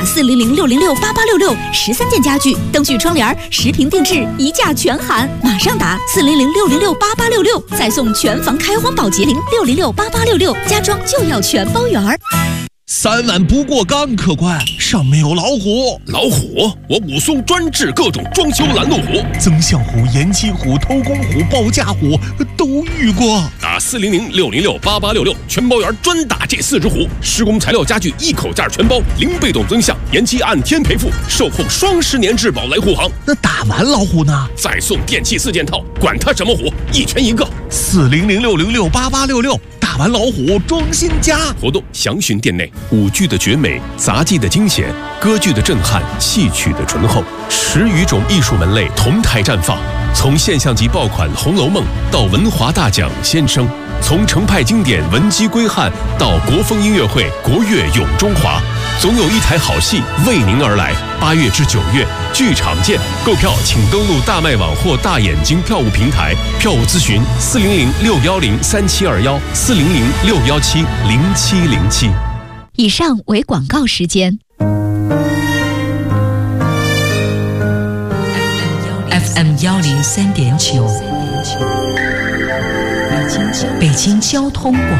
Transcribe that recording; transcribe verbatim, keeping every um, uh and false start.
四零零六零六八八六六，十三件家具、灯具、窗帘、十平定制，一价全含。马上打四零零六零六八八六六，再送全房开荒保洁零六零六八八六六，家装就要全包圆儿。 三万不过岗，客官，上面有老虎。 老虎？我武松专治各种装修拦路虎， 增象虎、延期虎、偷工虎、报价虎都遇过。 打四零零六零六八八六六，全包圆专打这四只虎。施工材料家具一口价全包，零被动增项，延期按天赔付，售后双十年质保来护航。 那打完老虎呢？ 再送电器四件套，管它什么虎，一拳一个。 四零零六零六八八六六。打完老虎装新家， 活动详询店内。舞剧的绝美，杂技的惊险，歌剧的震撼，戏曲的醇厚，十余种艺术门类同台绽放。从现象级爆款《红楼梦》到文华大奖《先生》，从程派经典《文姬归汉》到国风音乐会《国乐咏中华》，总有一台好戏为您而来。八月至九月，剧场见！购票请登录大麦网或大眼睛票务平台，票务咨询四零零六幺零三七二幺四零零六幺七零七零七。 以上为广告时间。 F M 幺零三点九，北京交通广